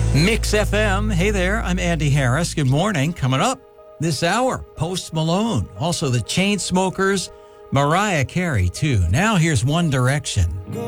Mix FM. Hey there, I'm Andy Harris. Good morning. Coming up this hour, Post Malone. Also the Chainsmokers, Mariah Carey, too. Now here's One Direction.